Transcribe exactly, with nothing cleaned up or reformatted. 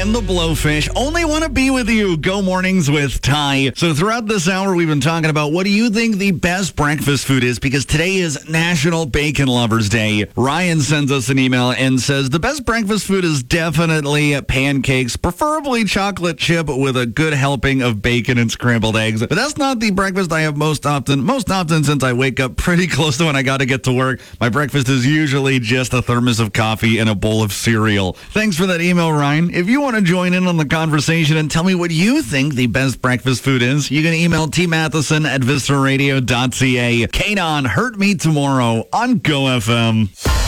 and the Blowfish only want to be with you. Go mornings with Ty. So throughout this hour, we've been talking about what do you think the best breakfast food is, because today is National Bacon Lovers Day. Ryan sends us an email and says the best breakfast food is definitely pancakes, preferably chocolate chip with a good helping of bacon and scrambled eggs. But that's not the breakfast I have most often. Most often since I wake up pretty close to when I got to get to work, my breakfast is usually just a thermos of coffee and a bowl of cereal. Thanks for that email, Ryan. If you want to join in on the conversation and tell me what you think the best breakfast food is, you can email T Matheson at vista radio dot c a. Kane on Hurt Me Tomorrow on Go F M.